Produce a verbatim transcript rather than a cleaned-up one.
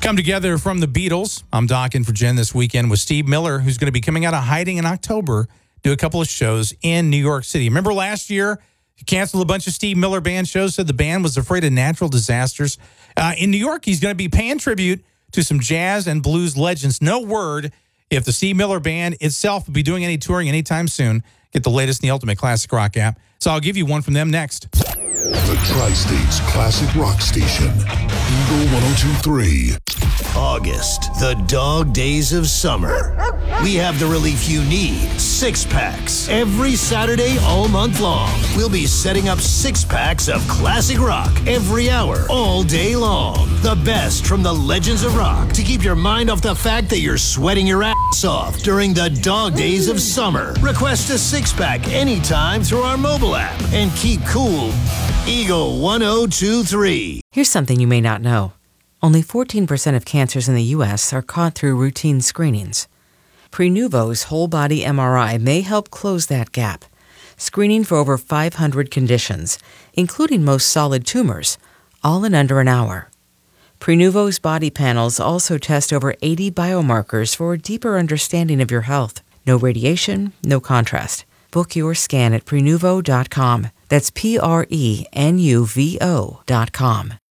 come together from the Beatles. I'm docking for Jen this weekend with Steve Miller, who's going to be coming out of hiding in October, do a couple of shows in New York City. Remember last year, he canceled a bunch of Steve Miller Band shows, said the band was afraid of natural disasters. Uh, in New York, he's going to be paying tribute to some jazz and blues legends. No word if the Steve Miller Band itself will be doing any touring anytime soon. Get the latest in the Ultimate Classic Rock app. So I'll give you one from them next. The Tri-State's Classic Rock Station, Eagle one oh two point three. August, the dog days of summer. We have the relief you need, six packs. Every Saturday all month long, we'll be setting up six packs of classic rock every hour, all day long. The best from the legends of rock to keep your mind off the fact that you're sweating your ass off during the dog days of summer. Request a six pack anytime through our mobile app and keep cool. Eagle one oh two point three. Here's something you may not know. Only fourteen percent of cancers in the U S are caught through routine screenings. Prenuvo's whole-body M R I may help close that gap, screening for over five hundred conditions, including most solid tumors, all in under an hour. Prenuvo's body panels also test over eighty biomarkers for a deeper understanding of your health. No radiation, no contrast. Book your scan at Prenuvo dot com. That's P R E N U V O dot com.